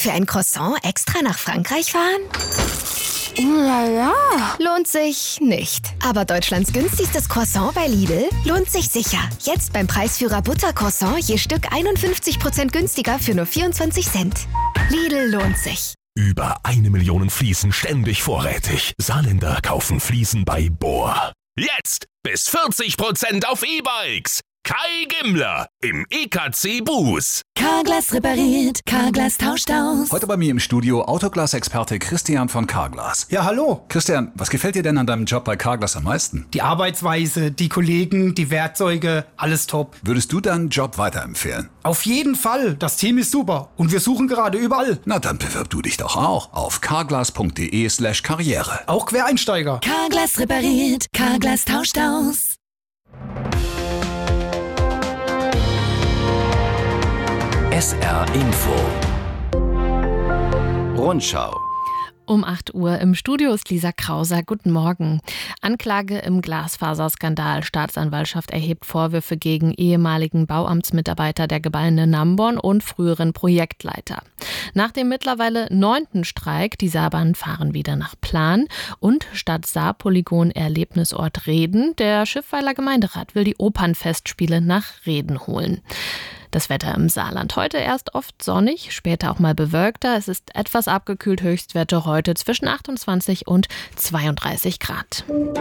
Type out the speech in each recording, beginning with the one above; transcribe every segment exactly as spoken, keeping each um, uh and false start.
Für ein Croissant extra nach Frankreich fahren? Oh la la. Lohnt sich nicht. Aber Deutschlands günstigstes Croissant bei Lidl lohnt sich sicher. Jetzt beim Preisführer Buttercroissant je Stück einundfünfzig Prozent günstiger für nur vierundzwanzig Cent. Lidl lohnt sich. Über eine Million Fliesen ständig vorrätig. Saarländer kaufen Fliesen bei Bohr. Jetzt bis vierzig Prozent auf E-Bikes. Kai Gimmler im E K C Buß. Carglass repariert, Carglass tauscht aus. Heute bei mir im Studio Autoglas-Experte Christian von Carglass. Ja, hallo. Christian, was gefällt dir denn an deinem Job bei Carglass am meisten? Die Arbeitsweise, die Kollegen, die Werkzeuge, alles top. Würdest du deinen Job weiterempfehlen? Auf jeden Fall. Das Team ist super und wir suchen gerade überall. Na, dann bewirb du dich doch auch auf carglass.de slash karriere. Auch Quereinsteiger. Carglass repariert, Carglass tauscht aus. S R Info. Rundschau. Um acht Uhr im Studio ist Lisa Krauser. Guten Morgen. Anklage im Glasfaserskandal. Staatsanwaltschaft erhebt Vorwürfe gegen ehemaligen Bauamtsmitarbeiter der Gemeinde Namborn und früheren Projektleiter. Nach dem mittlerweile neunten Streik, die Saarbahnen fahren wieder nach Plan und Stadt Saarpolygon Erlebnisort Reden. Der Schiffweiler Gemeinderat will die Opernfestspiele nach Reden holen. Das Wetter im Saarland. Heute erst oft sonnig, später auch mal bewölkter. Es ist etwas abgekühlt, Höchstwerte heute zwischen achtundzwanzig und zweiunddreißig Grad.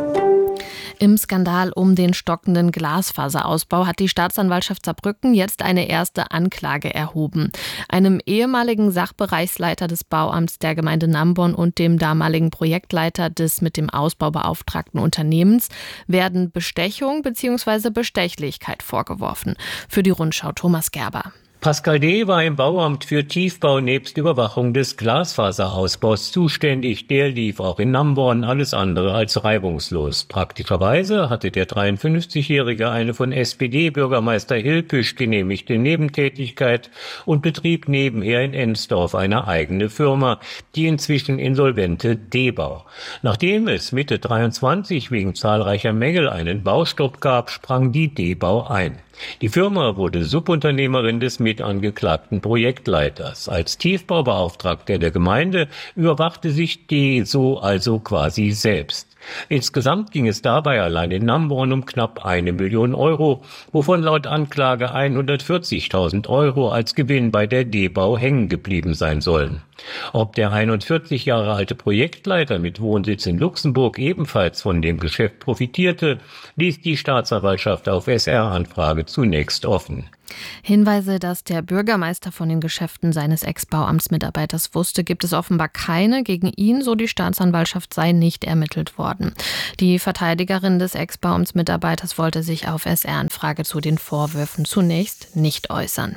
Im Skandal um den stockenden Glasfaserausbau hat die Staatsanwaltschaft Saarbrücken jetzt eine erste Anklage erhoben. Einem ehemaligen Sachbereichsleiter des Bauamts der Gemeinde Namborn und dem damaligen Projektleiter des mit dem Ausbau beauftragten Unternehmens werden Bestechung bzw. Bestechlichkeit vorgeworfen. Für die Rundschau Thomas Gerber. Pascal D. war im Bauamt für Tiefbau nebst Überwachung des Glasfaserausbaus zuständig. Der lief auch in Namborn alles andere als reibungslos. Praktischerweise hatte der dreiundfünfzigjährige eine von S P D-Bürgermeister Hilpüsch genehmigte Nebentätigkeit und betrieb nebenher in Ensdorf eine eigene Firma, die inzwischen insolvente D-Bau. Nachdem es Mitte dreiundzwanzig wegen zahlreicher Mängel einen Baustopp gab, sprang die D-Bau ein. Die Firma wurde Subunternehmerin des mitangeklagten Projektleiters. Als Tiefbaubeauftragter der Gemeinde überwachte sich die so also quasi selbst. Insgesamt ging es dabei allein in Namborn um knapp eine Million Euro, wovon laut Anklage hundertvierzigtausend Euro als Gewinn bei der D-Bau hängen geblieben sein sollen. Ob der einundvierzig Jahre alte Projektleiter mit Wohnsitz in Luxemburg ebenfalls von dem Geschäft profitierte, ließ die Staatsanwaltschaft auf S R-Anfrage zunächst offen. Hinweise, dass der Bürgermeister von den Geschäften seines Ex-Bauamtsmitarbeiters wusste, gibt es offenbar keine. Gegen ihn, so die Staatsanwaltschaft, sei nicht ermittelt worden. Die Verteidigerin des Ex-Bauamtsmitarbeiters wollte sich auf S R-Anfrage zu den Vorwürfen zunächst nicht äußern.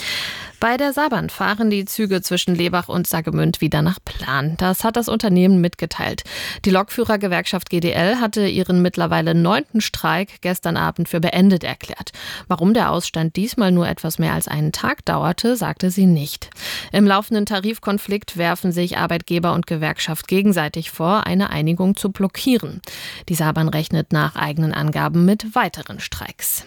Bei der Saarbahn fahren die Züge zwischen Lebach und Saargemünd wieder nach Plan. Das hat das Unternehmen mitgeteilt. Die Lokführergewerkschaft G D L hatte ihren mittlerweile neunten Streik gestern Abend für beendet erklärt. Warum der Ausstand diesmal nur etwas mehr als einen Tag dauerte, sagte sie nicht. Im laufenden Tarifkonflikt werfen sich Arbeitgeber und Gewerkschaft gegenseitig vor, eine Einigung zu blockieren. Die Saarbahn rechnet nach eigenen Angaben mit weiteren Streiks.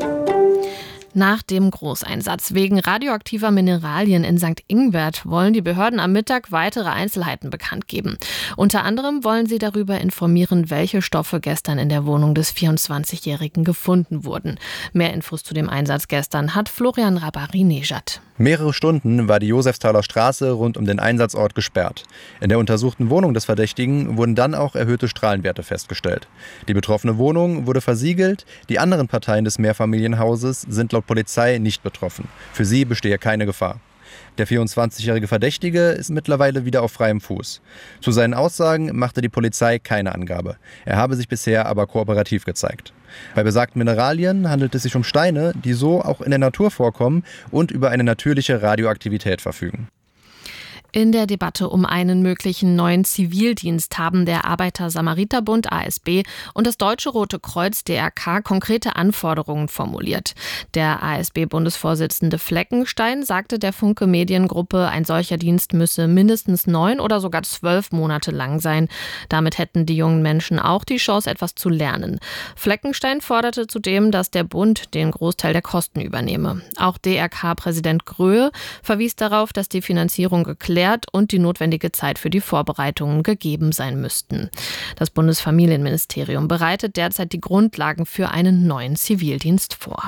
Nach dem Großeinsatz wegen radioaktiver Mineralien in Sankt Ingbert wollen die Behörden am Mittag weitere Einzelheiten bekannt geben. Unter anderem wollen sie darüber informieren, welche Stoffe gestern in der Wohnung des vierundzwanzigjährigen gefunden wurden. Mehr Infos zu dem Einsatz gestern hat Florian Rabari-Nejad. Mehrere Stunden war die Josefsthaler Straße rund um den Einsatzort gesperrt. In der untersuchten Wohnung des Verdächtigen wurden dann auch erhöhte Strahlenwerte festgestellt. Die betroffene Wohnung wurde versiegelt. Die anderen Parteien des Mehrfamilienhauses sind laut Polizei nicht betroffen. Für sie bestehe keine Gefahr. Der vierundzwanzigjährige Verdächtige ist mittlerweile wieder auf freiem Fuß. Zu seinen Aussagen machte die Polizei keine Angabe. Er habe sich bisher aber kooperativ gezeigt. Bei besagten Mineralien handelt es sich um Steine, die so auch in der Natur vorkommen und über eine natürliche Radioaktivität verfügen. In der Debatte um einen möglichen neuen Zivildienst haben der Arbeiter-Samariter-Bund A S B und das Deutsche Rote Kreuz D R K konkrete Anforderungen formuliert. Der A S B-Bundesvorsitzende Fleckenstein sagte der Funke Mediengruppe, ein solcher Dienst müsse mindestens neun oder sogar zwölf Monate lang sein. Damit hätten die jungen Menschen auch die Chance, etwas zu lernen. Fleckenstein forderte zudem, dass der Bund den Großteil der Kosten übernehme. Auch D R K-Präsident Gröhe verwies darauf, dass die Finanzierung geklärt und die notwendige Zeit für die Vorbereitungen gegeben sein müssten. Das Bundesfamilienministerium bereitet derzeit die Grundlagen für einen neuen Zivildienst vor.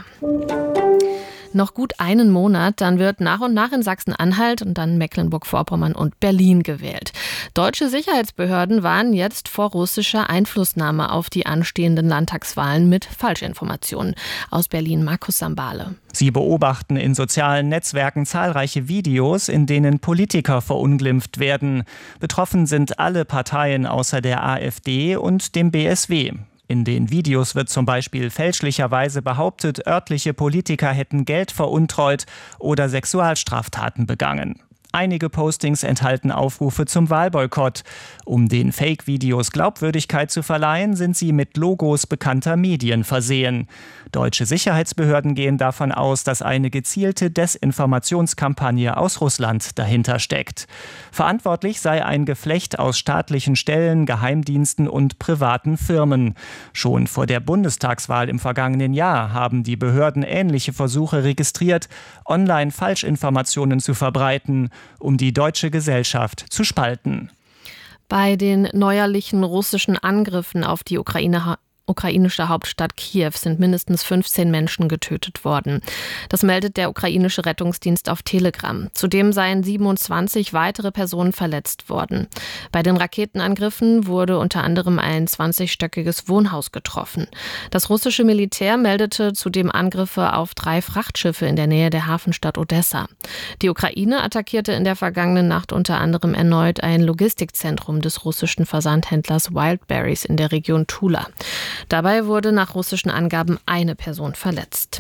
Noch gut einen Monat, dann wird nach und nach in Sachsen-Anhalt und dann Mecklenburg-Vorpommern und Berlin gewählt. Deutsche Sicherheitsbehörden warnen jetzt vor russischer Einflussnahme auf die anstehenden Landtagswahlen mit Falschinformationen. Aus Berlin Markus Sambale. Sie beobachten in sozialen Netzwerken zahlreiche Videos, in denen Politiker verunglimpft werden. Betroffen sind alle Parteien außer der AfD und dem B S W. In den Videos wird zum Beispiel fälschlicherweise behauptet, örtliche Politiker hätten Geld veruntreut oder Sexualstraftaten begangen. Einige Postings enthalten Aufrufe zum Wahlboykott. Um den Fake-Videos Glaubwürdigkeit zu verleihen, sind sie mit Logos bekannter Medien versehen. Deutsche Sicherheitsbehörden gehen davon aus, dass eine gezielte Desinformationskampagne aus Russland dahinter steckt. Verantwortlich sei ein Geflecht aus staatlichen Stellen, Geheimdiensten und privaten Firmen. Schon vor der Bundestagswahl im vergangenen Jahr haben die Behörden ähnliche Versuche registriert, online Falschinformationen zu verbreiten, um die deutsche Gesellschaft zu spalten. Bei den neuerlichen russischen Angriffen auf die Ukraine ukrainische Hauptstadt Kiew sind mindestens fünfzehn Menschen getötet worden. Das meldet der ukrainische Rettungsdienst auf Telegram. Zudem seien siebenundzwanzig weitere Personen verletzt worden. Bei den Raketenangriffen wurde unter anderem ein zwanzigstöckiges Wohnhaus getroffen. Das russische Militär meldete zudem Angriffe auf drei Frachtschiffe in der Nähe der Hafenstadt Odessa. Die Ukraine attackierte in der vergangenen Nacht unter anderem erneut ein Logistikzentrum des russischen Versandhändlers Wildberries in der Region Tula. Dabei wurde nach russischen Angaben eine Person verletzt.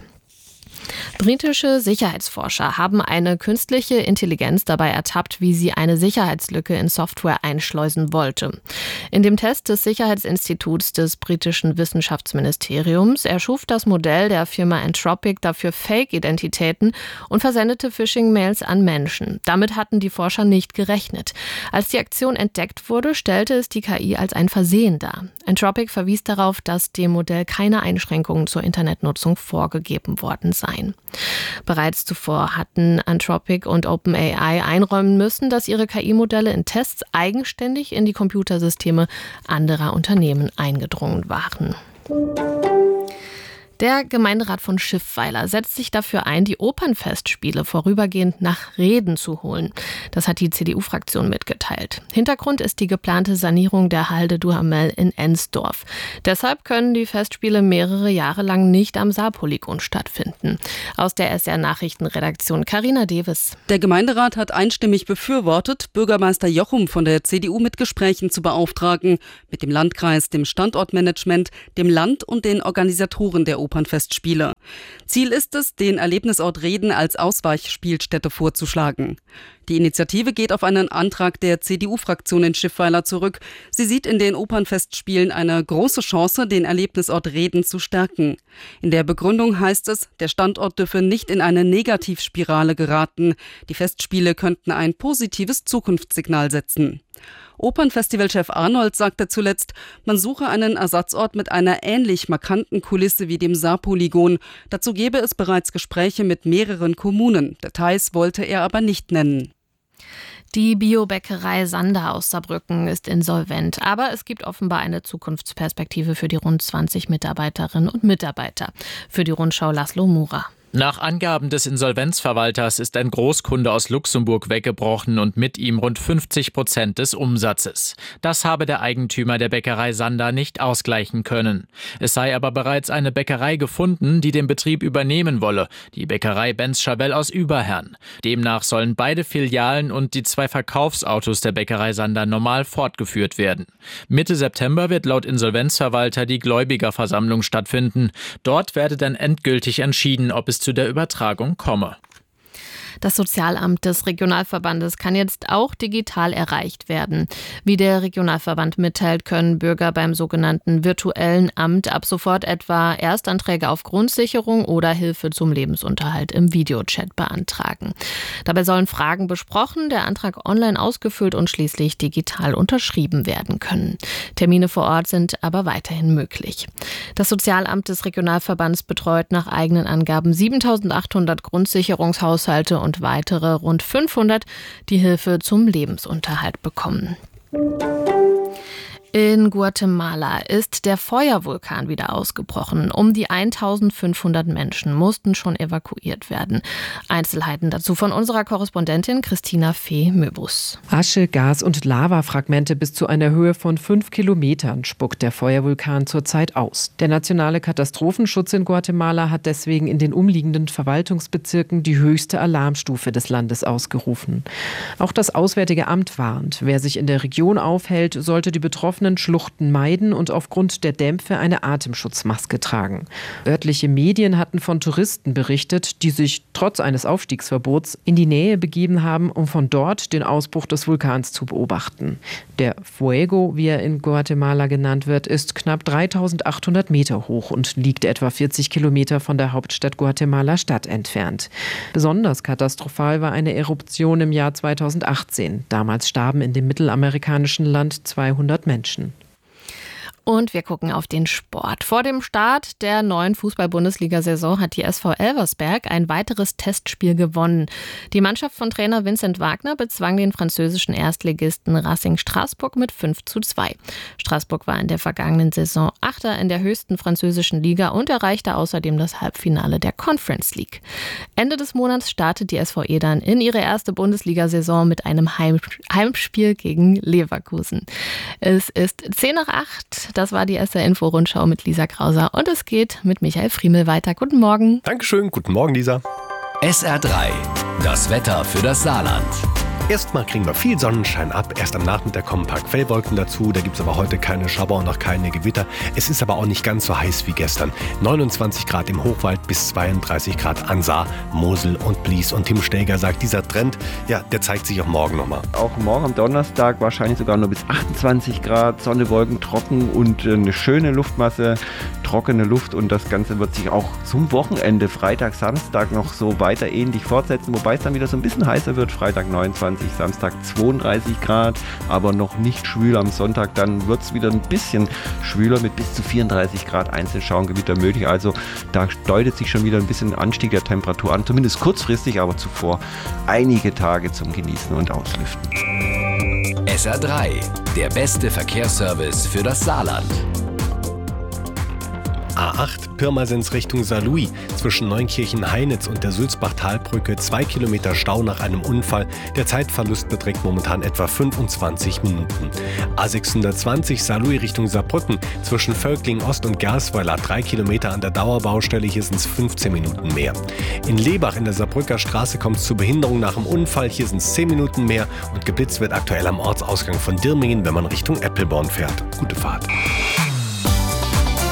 Britische Sicherheitsforscher haben eine künstliche Intelligenz dabei ertappt, wie sie eine Sicherheitslücke in Software einschleusen wollte. In dem Test des Sicherheitsinstituts des britischen Wissenschaftsministeriums erschuf das Modell der Firma Anthropic dafür Fake-Identitäten und versendete Phishing-Mails an Menschen. Damit hatten die Forscher nicht gerechnet. Als die Aktion entdeckt wurde, stellte es die K I als ein Versehen dar. Anthropic verwies darauf, dass dem Modell keine Einschränkungen zur Internetnutzung vorgegeben worden seien. Bereits zuvor hatten Anthropic und OpenAI einräumen müssen, dass ihre K I-Modelle in Tests eigenständig in die Computersysteme anderer Unternehmen eingedrungen waren. Der Gemeinderat von Schiffweiler setzt sich dafür ein, die Opernfestspiele vorübergehend nach Reden zu holen. Das hat die C D U-Fraktion mitgeteilt. Hintergrund ist die geplante Sanierung der Halde Duhamel in Ensdorf. Deshalb können die Festspiele mehrere Jahre lang nicht am Saarpolygon stattfinden. Aus der S R-Nachrichtenredaktion Carina Devis. Der Gemeinderat hat einstimmig befürwortet, Bürgermeister Jochum von der C D U mit Gesprächen zu beauftragen, mit dem Landkreis, dem Standortmanagement, dem Land und den Organisatoren der Opernfestspiele. Ziel ist es, den Erlebnisort Reden als Ausweichspielstätte vorzuschlagen. Die Initiative geht auf einen Antrag der C D U-Fraktion in Schiffweiler zurück. Sie sieht in den Opernfestspielen eine große Chance, den Erlebnisort Reden zu stärken. In der Begründung heißt es, der Standort dürfe nicht in eine Negativspirale geraten. Die Festspiele könnten ein positives Zukunftssignal setzen. Opernfestivalchef Arnold sagte zuletzt, man suche einen Ersatzort mit einer ähnlich markanten Kulisse wie dem Saarpolygon. Dazu gebe es bereits Gespräche mit mehreren Kommunen. Details wollte er aber nicht nennen. Die Biobäckerei Sander aus Saarbrücken ist insolvent, aber es gibt offenbar eine Zukunftsperspektive für die rund zwanzig Mitarbeiterinnen und Mitarbeiter. Für die Rundschau Laszlo Mura. Nach Angaben des Insolvenzverwalters ist ein Großkunde aus Luxemburg weggebrochen und mit ihm rund fünfzig Prozent des Umsatzes. Das habe der Eigentümer der Bäckerei Sander nicht ausgleichen können. Es sei aber bereits eine Bäckerei gefunden, die den Betrieb übernehmen wolle, die Bäckerei Benz-Chabelle aus Überherrn. Demnach sollen beide Filialen und die zwei Verkaufsautos der Bäckerei Sander normal fortgeführt werden. Mitte September wird laut Insolvenzverwalter die Gläubigerversammlung stattfinden. Dort werde dann endgültig entschieden, ob es zu der Übertragung komme. Das Sozialamt des Regionalverbandes kann jetzt auch digital erreicht werden. Wie der Regionalverband mitteilt, können Bürger beim sogenannten virtuellen Amt ab sofort etwa Erstanträge auf Grundsicherung oder Hilfe zum Lebensunterhalt im Videochat beantragen. Dabei sollen Fragen besprochen, der Antrag online ausgefüllt und schließlich digital unterschrieben werden können. Termine vor Ort sind aber weiterhin möglich. Das Sozialamt des Regionalverbands betreut nach eigenen Angaben siebentausendachthundert Grundsicherungshaushalte und weitere rund fünfhundert, die Hilfe zum Lebensunterhalt bekommen. In Guatemala ist der Feuervulkan wieder ausgebrochen. Um die eintausendfünfhundert Menschen mussten schon evakuiert werden. Einzelheiten dazu von unserer Korrespondentin Christina Fee-Möbus. Asche, Gas und Lavafragmente bis zu einer Höhe von fünf Kilometern spuckt der Feuervulkan zurzeit aus. Der nationale Katastrophenschutz in Guatemala hat deswegen in den umliegenden Verwaltungsbezirken die höchste Alarmstufe des Landes ausgerufen. Auch das Auswärtige Amt warnt, wer sich in der Region aufhält, sollte die betroffenen Schluchten meiden und aufgrund der Dämpfe eine Atemschutzmaske tragen. Örtliche Medien hatten von Touristen berichtet, die sich trotz eines Aufstiegsverbots in die Nähe begeben haben, um von dort den Ausbruch des Vulkans zu beobachten. Der Fuego, wie er in Guatemala genannt wird, ist knapp dreitausendachthundert Meter hoch und liegt etwa vierzig Kilometer von der Hauptstadt Guatemala-Stadt entfernt. Besonders katastrophal war eine Eruption im Jahr zweitausendachtzehn. Damals starben in dem mittelamerikanischen Land zweihundert Menschen. Und wir gucken auf den Sport. Vor dem Start der neuen Fußball-Bundesliga-Saison hat die S V Elversberg ein weiteres Testspiel gewonnen. Die Mannschaft von Trainer Vincent Wagner bezwang den französischen Erstligisten Racing Straßburg mit fünf zu zwei. Straßburg war in der vergangenen Saison Achter in der höchsten französischen Liga und erreichte außerdem das Halbfinale der Conference League. Ende des Monats startet die S V E dann in ihre erste Bundesliga-Saison mit einem Heim- Heimspiel gegen Leverkusen. Es ist zehn nach acht. Das war die S R-Info-Rundschau mit Lisa Krauser und es geht mit Michael Friemel weiter. Guten Morgen. Dankeschön, guten Morgen, Lisa. S R drei, das Wetter für das Saarland. Erstmal kriegen wir viel Sonnenschein ab. Erst am Nachmittag kommen ein paar Quellwolken dazu. Da gibt es aber heute keine Schauer und auch keine Gewitter. Es ist aber auch nicht ganz so heiß wie gestern. neunundzwanzig Grad im Hochwald bis zweiunddreißig Grad an Saar, Mosel und Blies. Und Tim Steger sagt, dieser Trend, ja, der zeigt sich auch morgen nochmal. Auch morgen am Donnerstag wahrscheinlich sogar nur bis achtundzwanzig Grad. Sonne, Wolken, trocken und eine schöne Luftmasse, trockene Luft. Und das Ganze wird sich auch zum Wochenende, Freitag, Samstag noch so weiter ähnlich fortsetzen. Wobei es dann wieder so ein bisschen heißer wird. Freitag neunundzwanzig, Samstag zweiunddreißig Grad, aber noch nicht schwül. Am Sonntag dann wird es wieder ein bisschen schwüler mit bis zu vierunddreißig Grad, Einzelschauengewitter möglich. Also da deutet sich schon wieder ein bisschen Anstieg der Temperatur an, zumindest kurzfristig, aber zuvor einige Tage zum Genießen und Auslüften. S R drei, der beste Verkehrsservice für das Saarland. A acht, Pirmasens Richtung Saarlouis. Zwischen Neunkirchen-Heinitz und der Sülzbach-Talbrücke zwei Kilometer Stau nach einem Unfall. Der Zeitverlust beträgt momentan etwa fünfundzwanzig Minuten. A sechshundertzwanzig, Saarlouis Richtung Saarbrücken. Zwischen Völkling-Ost und Gersweiler drei Kilometer an der Dauerbaustelle. Hier sind es fünfzehn Minuten mehr. In Lebach in der Saarbrücker Straße kommt es zu Behinderung nach dem Unfall. Hier sind es zehn Minuten mehr. Und geblitzt wird aktuell am Ortsausgang von Dirmingen, wenn man Richtung Eppelborn fährt. Gute Fahrt.